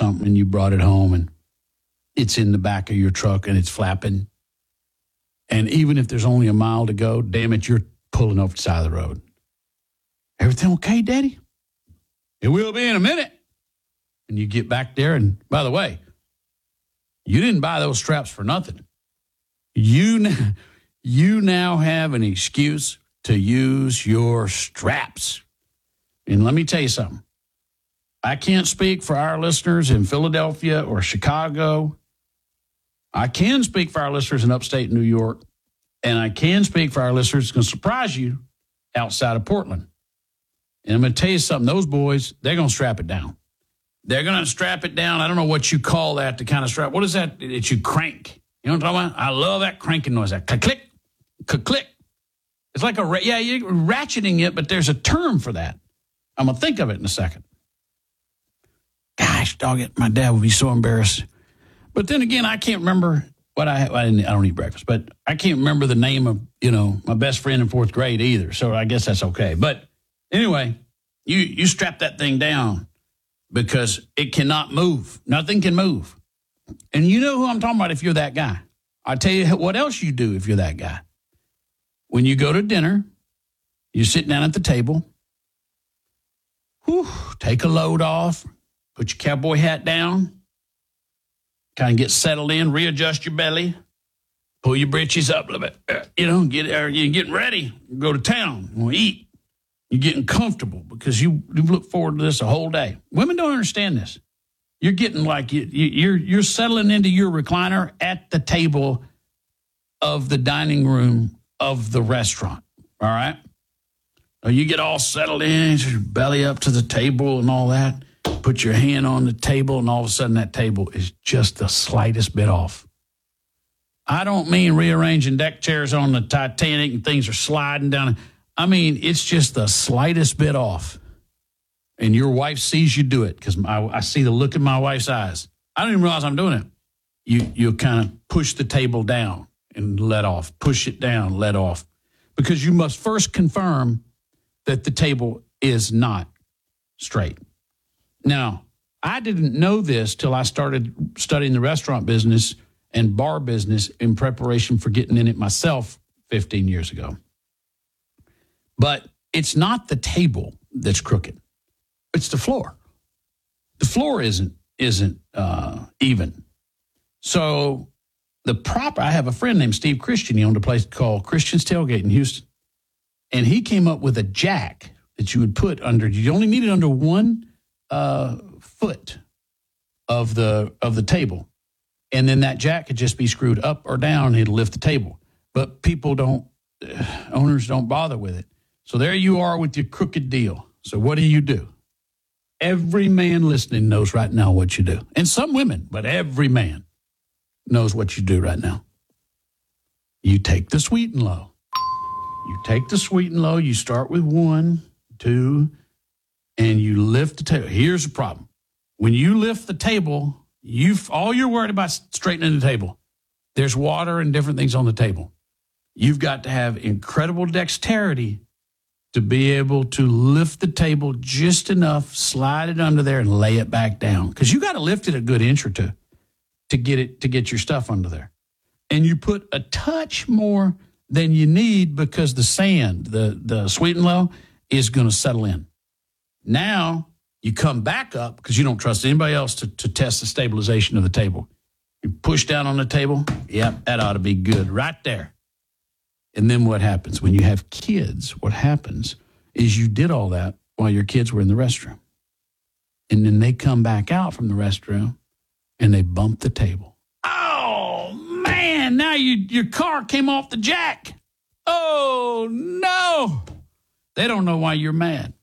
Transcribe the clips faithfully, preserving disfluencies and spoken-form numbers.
something and you brought it home and it's in the back of your truck and it's flapping. And even if there's only a mile to go, damn it, you're pulling off the side of the road. Everything okay, Daddy? It will be in a minute. And you get back there, and by the way, you didn't buy those straps for nothing. You, you now have an excuse to use your straps. And let me tell you something. I can't speak for our listeners in Philadelphia or Chicago. I can speak for our listeners in upstate New York. And I can speak for our listeners, it's going to surprise you, outside of Portland. And I'm going to tell you something. Those boys, they're going to strap it down. They're going to strap it down. I don't know what you call that, the kind of strap. What is that that you crank? You know what I'm talking about? I love that cranking noise. That click, click, click. It's like a, yeah, you're ratcheting it, but there's a term for that. I'm going to think of it in a second. Gosh, dog it, my dad would be so embarrassed. But then again, I can't remember what I, I, didn't, I don't eat breakfast, but I can't remember the name of, you know, my best friend in fourth grade either. So I guess that's okay. But anyway, you, you strap that thing down because it cannot move. Nothing can move. And you know who I'm talking about if you're that guy. I'll tell you what else you do if you're that guy. When you go to dinner, you sit down at the table, whew, take a load off, put your cowboy hat down, kind of get settled in, readjust your belly, pull your britches up a little bit, you know, get uh, you're getting ready, go to town, we'll eat. You're getting comfortable because you, you've looked forward to this a whole day. Women don't understand this. You're getting like, you, you're, you're settling into your recliner at the table of the dining room of the restaurant, all right? So you get all settled in, your belly up to the table and all that. Put your hand on the table, and all of a sudden that table is just the slightest bit off. I don't mean rearranging deck chairs on the Titanic and things are sliding down. I mean, it's just the slightest bit off. And your wife sees you do it because I, I see the look in my wife's eyes. I don't even realize I'm doing it. You, you kind of push the table down and let off. Push it down, let off. Because you must first confirm that the table is not straight. Now, I didn't know this till I started studying the restaurant business and bar business in preparation for getting in it myself fifteen years ago. But it's not the table that's crooked. It's the floor. The floor isn't isn't uh, even. So the proper, I have a friend named Steve Christian. He owned a place called Christian's Tailgate in Houston. And he came up with a jack that you would put under, you only need it under one uh, foot of the of the table. And then that jack could just be screwed up or down and it'll lift the table. But people don't, uh, owners don't bother with it. So there you are with your crooked deal. So what do you do? Every man listening knows right now what you do. And some women, but every man knows what you do right now. You take the sweet and low. You take the sweet and low. You start with one, two, and you lift the table. Here's the problem. When you lift the table, you've all you're worried about is straightening the table. There's water and different things on the table. You've got to have incredible dexterity to be able to lift the table just enough, slide it under there, and lay it back down. Because you got to lift it a good inch or two to get it to get your stuff under there. And you put a touch more than you need because the sand, the, the sweet and low, is going to settle in. Now you come back up because you don't trust anybody else to, to test the stabilization of the table. You push down on the table. Yep, that ought to be good right there. And then what happens? When you have kids, what happens is you did all that while your kids were in the restroom. And then they come back out from the restroom and they bump the table. Oh, man, now you, your car came off the jack. Oh, no. They don't know why you're mad.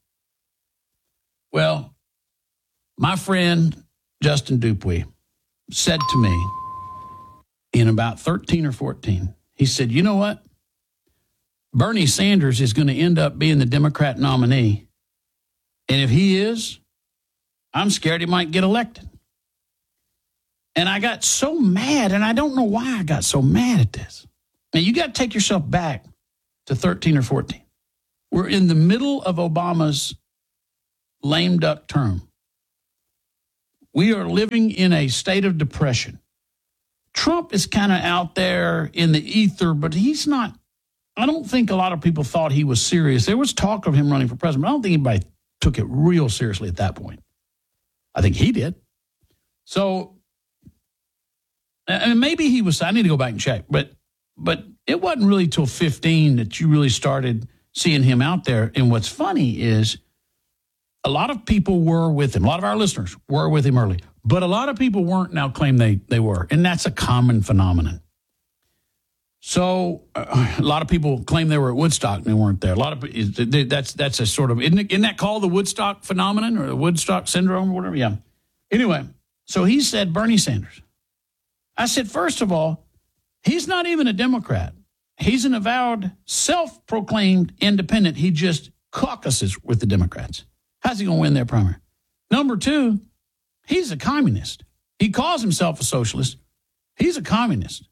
Well, my friend Justin Dupuy said to me in about thirteen or fourteen, he said, you know what? Bernie Sanders is going to end up being the Democrat nominee. And if he is, I'm scared he might get elected. And I got so mad, and I don't know why I got so mad at this. Now, you got to take yourself back to thirteen or fourteen. We're in the middle of Obama's lame duck term. we are living in a state of depression. Trump is kind of out there in the ether, but he's not. I don't think a lot of people thought he was serious. There was talk of him running for president, but I don't think anybody took it real seriously at that point. I think he did. So, and maybe he was, I need to go back and check, but but it wasn't really till fifteen that you really started seeing him out there. And what's funny is a lot of people were with him. A lot of our listeners were with him early, but a lot of people weren't now claim they, they were. And that's a common phenomenon. So uh, a lot of people claim they were at Woodstock and they weren't there. A lot of that's that's a sort of, isn't, it, isn't that called the Woodstock phenomenon or the Woodstock syndrome or whatever? Yeah. Anyway, so he said Bernie Sanders. I said, first of all, he's not even a Democrat. He's an avowed, self-proclaimed independent. He just caucuses with the Democrats. How's he going to win their primary? Number two, he's a communist. He calls himself a socialist. He's a communist.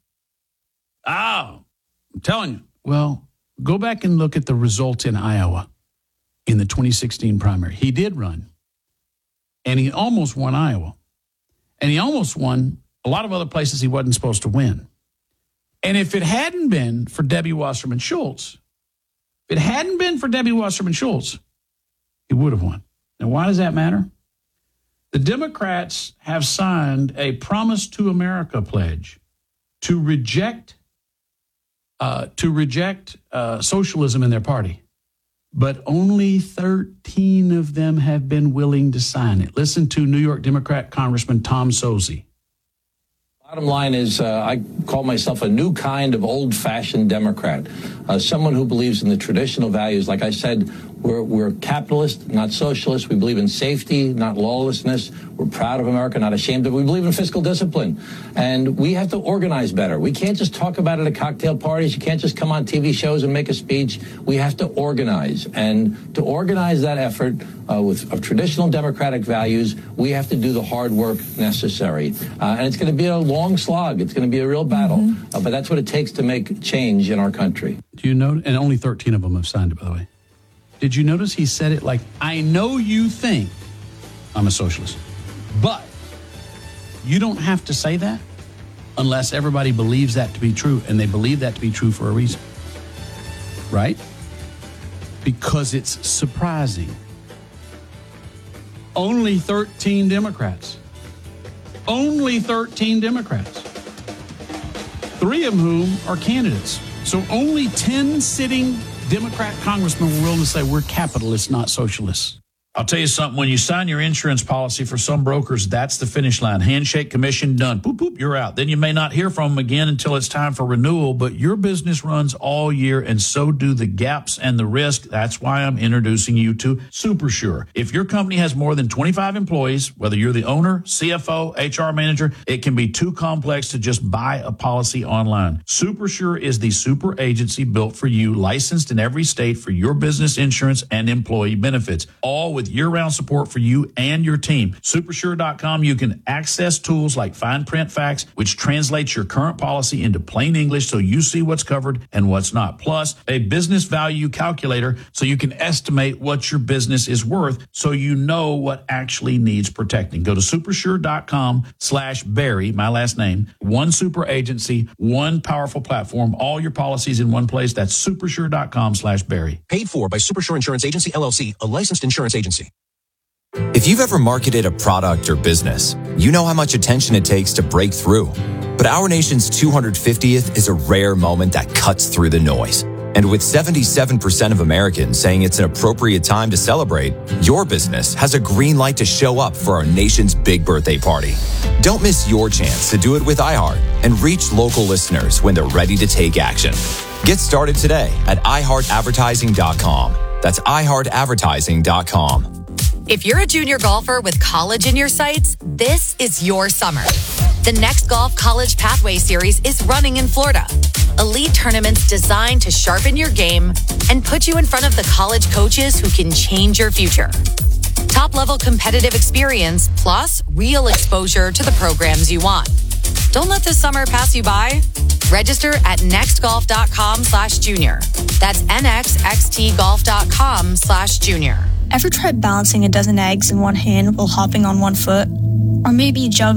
Oh, I'm telling you. Well, go back and look at the results in Iowa in the twenty sixteen primary. He did run, and he almost won Iowa. And he almost won a lot of other places he wasn't supposed to win. And if it hadn't been for Debbie Wasserman Schultz, if it hadn't been for Debbie Wasserman Schultz, he would have won. Now, why does that matter? The Democrats have signed a Promise to America pledge to reject uh, to reject uh, socialism in their party. But only thirteen of them have been willing to sign it. Listen to New York Democrat Congressman Tom Sozzi. Bottom line is, uh, I call myself a new kind of old-fashioned Democrat, uh, someone who believes in the traditional values. Like I said, we're, we're capitalist, not socialist. We believe in safety, not lawlessness. We're proud of America, not ashamed of it. We believe in fiscal discipline. And we have to organize better. We can't just talk about it at cocktail parties. You can't just come on T V shows and make a speech. We have to organize. And to organize that effort uh, with of traditional democratic values, we have to do the hard work necessary. Uh, and it's going to be a long slog. It's going to be a real battle. Mm-hmm. Uh, but that's what it takes to make change in our country. Do you know? And only thirteen of them have signed it, by the way. Did you notice he said it like, I know you think I'm a socialist, but you don't have to say that unless everybody believes that to be true, and they believe that to be true for a reason, right? Because it's surprising. Only thirteen Democrats. Only thirteen Democrats. Three of whom are candidates. So only ten sitting Democrat congressmen were willing to say we're capitalists, not socialists. I'll tell you something. When you sign your insurance policy for some brokers, that's the finish line. Handshake, commission, done. Boop, boop, you're out. Then you may not hear from them again until it's time for renewal, but your business runs all year, and so do the gaps and the risk. That's why I'm introducing you to SuperSure. If your company has more than twenty-five employees, whether you're the owner, C F O, H R manager, it can be too complex to just buy a policy online. SuperSure is the super agency built for you, licensed in every state for your business insurance and employee benefits, all with year-round support for you and your team. Supersure dot com, you can access tools like fine print facts, which translates your current policy into plain English so you see what's covered and what's not. Plus, a business value calculator so you can estimate what your business is worth so you know what actually needs protecting. Go to supersure dot com slash Barry, my last name, one super agency, one powerful platform, all your policies in one place. That's supersure dot com slash Barry. Paid for by Supersure Insurance Agency, L L C, a licensed insurance agency. If you've ever marketed a product or business, you know how much attention it takes to break through. But our nation's two hundred fiftieth is a rare moment that cuts through the noise. And with seventy-seven percent of Americans saying it's an appropriate time to celebrate, your business has a green light to show up for our nation's big birthday party. Don't miss your chance to do it with iHeart and reach local listeners when they're ready to take action. Get started today at i heart advertising dot com. That's i heart advertising dot com. If you're a junior golfer with college in your sights, this is your summer. The Next Golf College Pathway Series is running in Florida. Elite tournaments designed to sharpen your game and put you in front of the college coaches who can change your future. Top-level competitive experience plus real exposure to the programs you want. Don't let this summer pass you by. Register at next golf dot com slash junior. That's N X X T golf dot com slash junior. Ever tried balancing a dozen eggs in one hand while hopping on one foot? or maybe juggling.